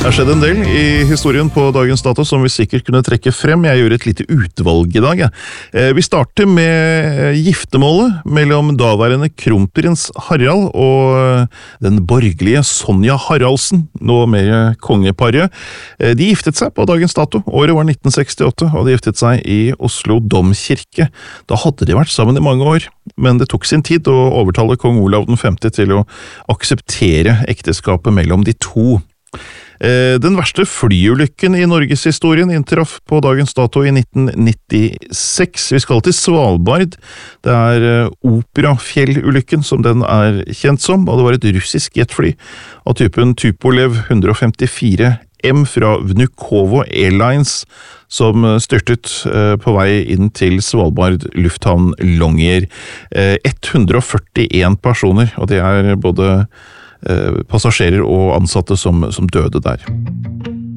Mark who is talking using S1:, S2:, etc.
S1: Det har skjedd en del i historien på dagens dato som vi sikkert kunne trekke frem. Jeg gjør et lite utvalg i dag. Vi starter med giftemålet mellom daværende kronprins Harald og den borgerlige Sonja Haraldsen, nå mer kongeparet. De giftet seg på dagens dato. Året var 1968, og de giftet seg i Oslo Domkirke. Da hadde de vært sammen i mange år, men det tok sin tid å overtale kong Olav den 5. til å akseptere ekteskapet mellom de to. Den verste flyulykken i Norges historien inntraff på dagens dato i 1996. Vi skal til Svalbard. Det Operafjellulykken som den kjent som, og det var et russisk jetfly av typen Tupolev 154 M fra Vnukovo Airlines som styrtet på vei inn til Svalbard lufthavn Longyear. 141 personer, og det både passasjerer og ansatte som døde der.